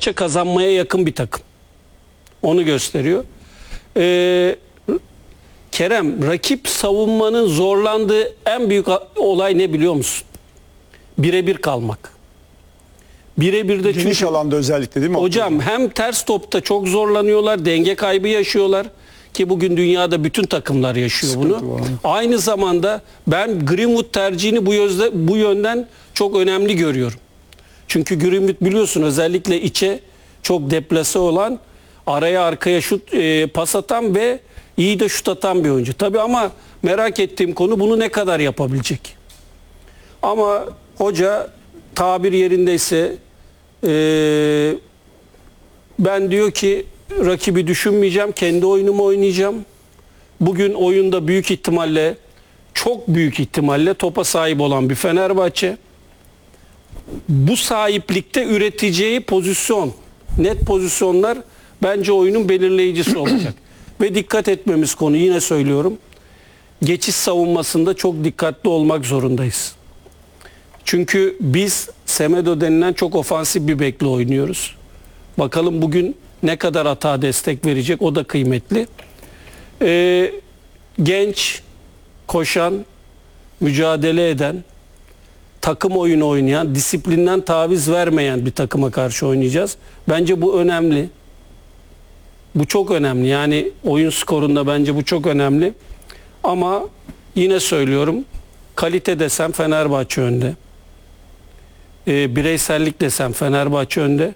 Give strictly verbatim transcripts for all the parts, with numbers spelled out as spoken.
Fenerbahçe kazanmaya yakın bir takım. Onu gösteriyor. Ee, Kerem, rakip savunmanın zorlandığı en büyük olay ne biliyor musun? Birebir kalmak. Birebir de Geniş çünkü alanda özellikle değil mi? hocam hem ters topta çok zorlanıyorlar, denge kaybı yaşıyorlar ki bugün dünyada bütün takımlar yaşıyor Sıkıntı bunu. var. Aynı zamanda ben Greenwood tercihini bu yönde, bu yönden çok önemli görüyorum. Çünkü Greenwood biliyorsun özellikle içe çok deplase olan, araya arkaya şut e, pas atan ve iyi de şut atan bir oyuncu. Tabii ama merak ettiğim konu bunu ne kadar yapabilecek. Ama hoca tabir yerindeyse Ee, ben diyor ki rakibi düşünmeyeceğim, kendi oyunumu oynayacağım. Bugün oyunda büyük ihtimalle, çok büyük ihtimalle topa sahip olan bir Fenerbahçe. Bu sahiplikte üreteceği pozisyon, net pozisyonlar bence oyunun belirleyicisi olacak. Ve dikkat etmemiz konu, yine söylüyorum. Geçiş savunmasında çok dikkatli olmak zorundayız. Çünkü biz Semedo denilen çok ofansif bir bekle oynuyoruz. Bakalım bugün ne kadar hata destek verecek, o da kıymetli. Ee, genç, koşan, mücadele eden, takım oyunu oynayan, disiplinden taviz vermeyen bir takıma karşı oynayacağız. Bence bu önemli. Bu çok önemli. Yani oyun skorunda bence bu çok önemli. Ama yine söylüyorum, kalite desem Fenerbahçe önde. E, bireysellik desem Fenerbahçe önde.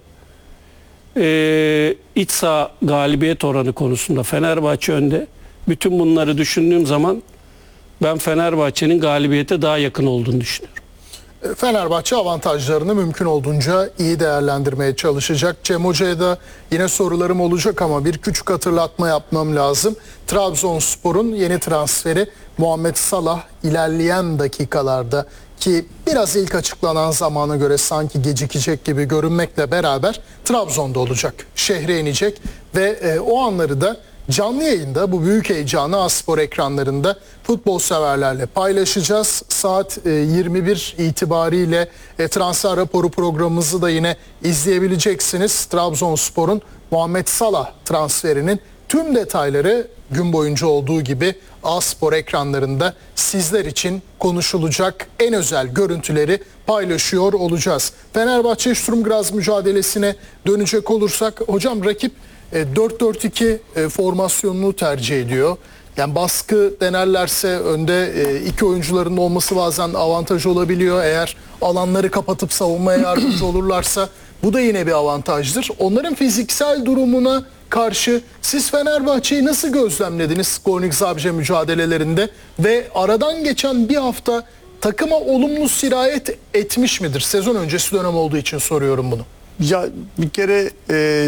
E, iç saha galibiyet oranı konusunda Fenerbahçe önde. Bütün bunları düşündüğüm zaman ben Fenerbahçe'nin galibiyete daha yakın olduğunu düşünüyorum. Fenerbahçe avantajlarını mümkün olduğunca iyi değerlendirmeye çalışacak. Cem Hoca'ya da yine sorularım olacak ama bir küçük hatırlatma yapmam lazım. Trabzonspor'un yeni transferi Muhammed Salah ilerleyen dakikalarda, ki biraz ilk açıklanan zamana göre sanki gecikecek gibi görünmekle beraber Trabzon'da olacak. Şehre inecek ve e, o anları da canlı yayında, bu büyük heyecanı A-Spor ekranlarında futbol severlerle paylaşacağız. Saat e, yirmi bir itibariyle e, transfer raporu programımızı da yine izleyebileceksiniz. Trabzonspor'un Muhammed Salah transferinin tüm detayları gün boyunca olduğu gibi A-Spor ekranlarında sizler için konuşulacak en özel görüntüleri paylaşıyor olacağız. Fenerbahçe Sturm Graz mücadelesine dönecek olursak, hocam rakip dört dört iki formasyonunu tercih ediyor. Yani baskı denerlerse önde iki oyuncuların olması bazen avantaj olabiliyor. Eğer alanları kapatıp savunmaya yardımcı olurlarsa bu da yine bir avantajdır. Onların fiziksel durumuna karşı siz Fenerbahçe'yi nasıl gözlemlediniz Gornik Zabrze mücadelelerinde ve aradan geçen bir hafta takıma olumlu sirayet etmiş midir? Sezon öncesi dönem olduğu için soruyorum bunu. Ya bir kere e,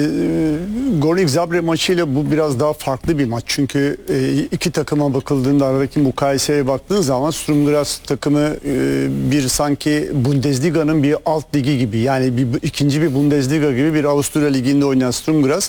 Gornik Zabrze maçıyla bu biraz daha farklı bir maç. Çünkü e, iki takıma bakıldığında, aradaki mukayeseye baktığın zaman Sturm Graz takımı e, bir sanki Bundesliga'nın bir alt ligi gibi, yani bir ikinci bir Bundesliga gibi bir Avusturya liginde oynayan Sturm Graz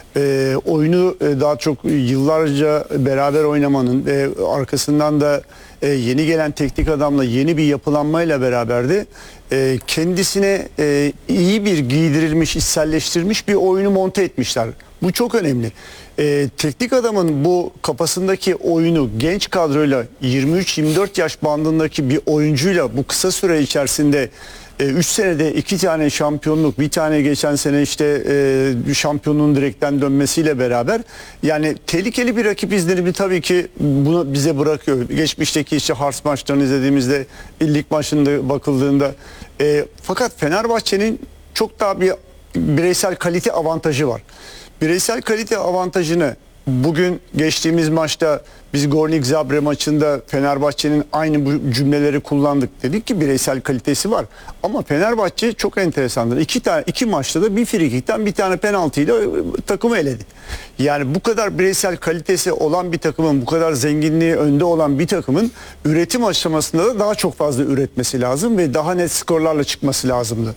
e, oyunu e, daha çok yıllarca beraber oynamanın ve arkasından da e, yeni gelen teknik adamla yeni bir yapılanmayla beraber de e, kendisine e, iyi bir giydirilmiş, içselleştirilmiş bir oyunu monte etmişler. Bu çok önemli. E, teknik adamın bu kafasındaki oyunu genç kadroyla yirmi üç yirmi dört yaş bandındaki bir oyuncuyla bu kısa süre içerisinde üç senede iki tane şampiyonluk, bir tane geçen sene işte e, şampiyonluğun direkten dönmesiyle beraber, yani tehlikeli bir rakip izlenimi tabii ki bunu bize bırakıyor. Geçmişteki işte Hearts maçlarını izlediğimizde, lig maçında bakıldığında e, fakat Fenerbahçe'nin çok daha bir bireysel kalite avantajı var. Bireysel kalite avantajını bugün geçtiğimiz maçta biz Gornik Zabrze maçında Fenerbahçe'nin aynı bu cümleleri kullandık. Dedik ki bireysel kalitesi var. Ama Fenerbahçe çok enteresandır. İki tane iki maçta da bir frikikten bir tane penaltıyla takımı eledi. Yani bu kadar bireysel kalitesi olan bir takımın, bu kadar zenginliği önde olan bir takımın üretim aşamasında da daha çok fazla üretmesi lazım ve daha net skorlarla çıkması lazımdı.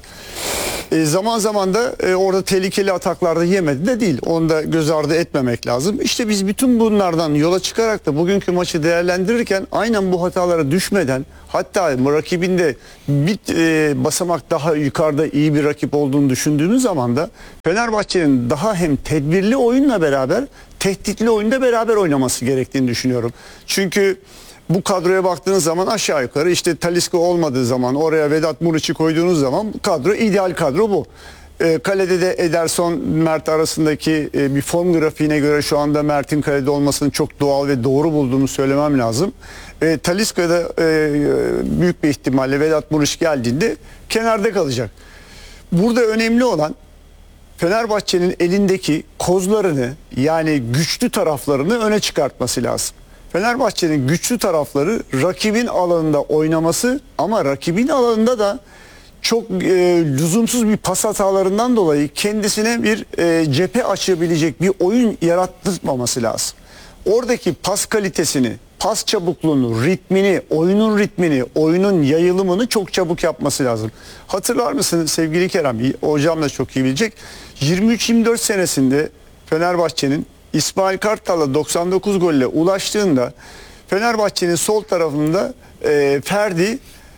E, zaman zaman da e, orada tehlikeli ataklarda yemedi de değil. Onu da göz ardı etmemek lazım. İşte biz bütün bunlardan yola çıkarak olarak da bugünkü maçı değerlendirirken aynen bu hatalara düşmeden, hatta rakibinde bir e, basamak daha yukarıda iyi bir rakip olduğunu düşündüğümüz zaman da Fenerbahçe'nin daha hem tedbirli oyunla beraber tehditli oyunda beraber oynaması gerektiğini düşünüyorum. Çünkü bu kadroya baktığınız zaman aşağı yukarı işte Talisca olmadığı zaman oraya Vedat Muriç'i koyduğunuz zaman bu kadro, ideal kadro bu. E, kalede de Ederson Mert arasındaki e, bir form grafiğine göre şu anda Mert'in kalede olmasını çok doğal ve doğru bulduğumu söylemem lazım. E, Talisca'da e, büyük bir ihtimalle Vedat Muriç geldiğinde kenarda kalacak. Burada önemli olan Fenerbahçe'nin elindeki kozlarını, yani güçlü taraflarını öne çıkartması lazım. Fenerbahçe'nin güçlü tarafları rakibin alanında oynaması, ama rakibin alanında da çok e, lüzumsuz bir pas hatalarından dolayı kendisine bir e, cephe açabilecek bir oyun yarattırmaması lazım. Oradaki pas kalitesini, pas çabukluğunu, ritmini, oyunun ritmini, oyunun yayılımını çok çabuk yapması lazım. Hatırlar mısın sevgili Kerem? Hocam da çok iyi bilecek. yirmi üç yirmi dört senesinde Fenerbahçe'nin İsmail Kartal'la doksan dokuz golle ulaştığında Fenerbahçe'nin sol tarafında e, Ferdi,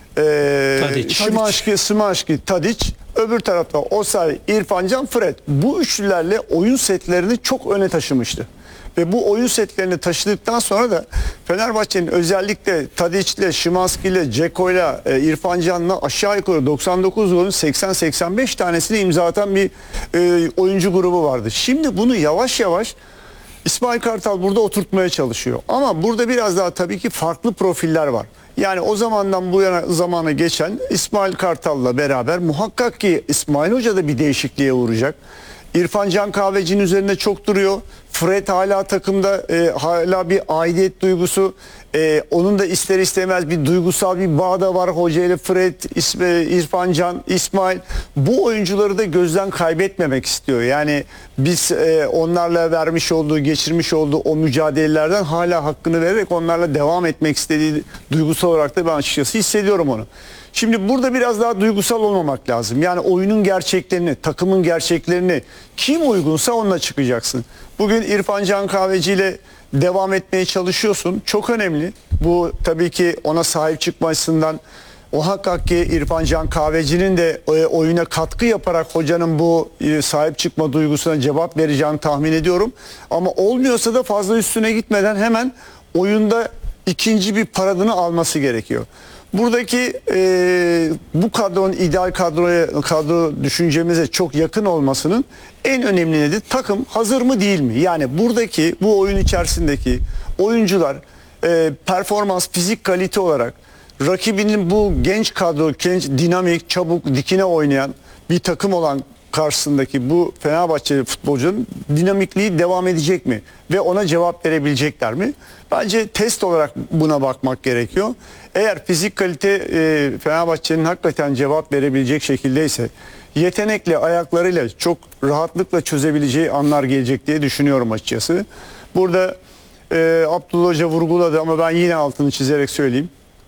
e, Tadic. Şimanski, Smaşki, Tadic, öbür tarafta Osay, İrfan Can, Fred. Bu üçlülerle oyun setlerini çok öne taşımıştı. Ve bu oyun setlerini taşıdıktan sonra da Fenerbahçe'nin özellikle Tadic'le, Şimanski'yle, Ceko'yla, e, İrfan Can'la aşağı yukarı doksan dokuz golün seksen seksen beş tanesini imza atan bir e, oyuncu grubu vardı. Şimdi bunu yavaş yavaş İsmail Kartal burada oturtmaya çalışıyor. Ama burada biraz daha tabii ki farklı profiller var. Yani o zamandan bu yana zamana geçen İsmail Kartal'la beraber muhakkak ki İsmail Hoca da bir değişikliğe uğrayacak. İrfan Can Kahveci'nin üzerinde çok duruyor. Fred hala takımda, e, hala bir aidiyet duygusu. E, onun da ister istemez bir duygusal bir bağ da var hoca ile Fred, İsme, İrfan Can, İsmail. Bu oyuncuları da gözden kaybetmemek istiyor. Yani biz e, onlarla vermiş olduğu, geçirmiş olduğu o mücadelelerden hala hakkını vererek onlarla devam etmek istediği duygusal olarak da ben açıkçası hissediyorum onu. Şimdi burada biraz daha duygusal olmamak lazım. Yani oyunun gerçeklerini, takımın gerçeklerini, kim uygunsa onunla çıkacaksın. Bugün İrfan Can Kahveci ile devam etmeye çalışıyorsun. Çok önemli. Bu tabii ki ona sahip çıkma açısından muhakkak ki İrfan Can Kahveci'nin de e, oyuna katkı yaparak hocanın bu e, sahip çıkma duygusuna cevap vereceğini tahmin ediyorum. Ama olmuyorsa da fazla üstüne gitmeden hemen oyunda ikinci bir paradını alması gerekiyor. Buradaki e, bu kadronun ideal kadroya kadro düşüncemize çok yakın olmasının en önemli nedeni takım hazır mı değil mi? Yani buradaki bu oyun içerisindeki oyuncular e, performans, fizik kalite olarak rakibinin bu genç kadro, genç, dinamik, çabuk, dikine oynayan bir takım olan karşısındaki bu Fenerbahçe futbolcunun dinamikliği devam edecek mi? Ve ona cevap verebilecekler mi? Bence test olarak buna bakmak gerekiyor. Eğer fizik kalite e, Fenerbahçe'nin hakikaten cevap verebilecek şekildeyse, yetenekle, ayaklarıyla çok rahatlıkla çözebileceği anlar gelecek diye düşünüyorum açıkçası. Burada e, Abdullah Hoca vurguladı ama ben yine altını çizerek söyleyeyim.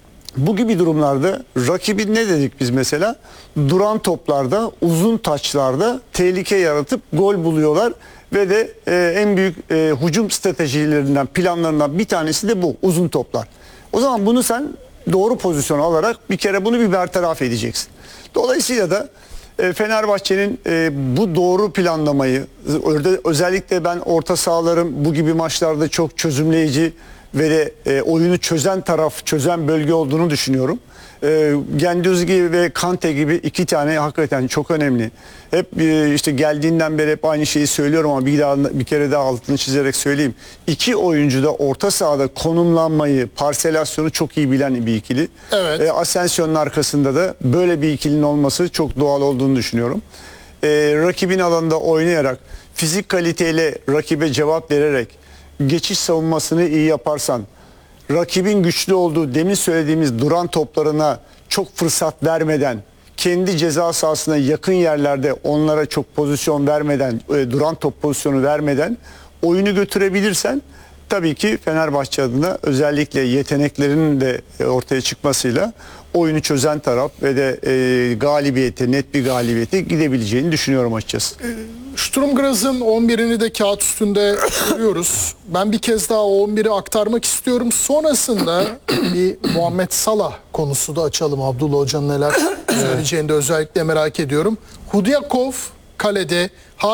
Bu gibi durumlarda rakibin ne dedik biz mesela? Duran toplarda, uzun taçlarda tehlike yaratıp gol buluyorlar ve de e, en büyük e, hücum stratejilerinden, planlarından bir tanesi de bu, uzun toplar. O zaman bunu sen doğru pozisyon alarak bir kere bunu bir bertaraf edeceksin. Dolayısıyla da e, Fenerbahçe'nin e, bu doğru planlamayı, özellikle ben orta sahaların bu gibi maçlarda çok çözümleyici ve de e, oyunu çözen taraf, çözen bölge olduğunu düşünüyorum. E, Gendüzi ve Kante gibi iki tane hakikaten çok önemli. Hep e, işte geldiğinden beri hep aynı şeyi söylüyorum ama bir daha bir kere daha altını çizerek söyleyeyim. İki oyuncu da orta sahada konumlanmayı, parselasyonu çok iyi bilen bir ikili. Evet. E, Asensio'nun arkasında da böyle bir ikilinin olması çok doğal olduğunu düşünüyorum. E, rakibin alanında oynayarak, fizik kaliteyle rakibe cevap vererek, geçiş savunmasını iyi yaparsan, rakibin güçlü olduğu demin söylediğimiz duran toplarına çok fırsat vermeden, kendi ceza sahasına yakın yerlerde onlara çok pozisyon vermeden, e, duran top pozisyonu vermeden oyunu götürebilirsen, tabii ki Fenerbahçe adına özellikle yeteneklerinin de ortaya çıkmasıyla oyunu çözen taraf ve de e, galibiyete, net bir galibiyete gidebileceğini düşünüyorum açıkçası. Sturm Graz'ın on birini de kağıt üstünde görüyoruz. Ben bir kez daha o on biri aktarmak istiyorum. Sonrasında bir Muhammed Salah konusu da açalım. Abdullah Hoca'nın neler söyleyeceğini de özellikle merak ediyorum. Hudyakov kalede